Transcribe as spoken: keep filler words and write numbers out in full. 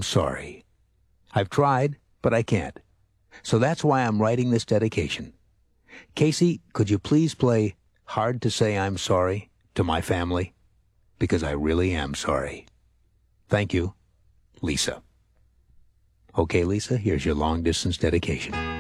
I'm sorry. I've tried, but I can't. So that's why I'm writing this dedication. Casey, could you please play Hard to Say I'm Sorry to my family? Because I really am sorry. Thank you, Lisa. Okay, Lisa, here's your long-distance dedication.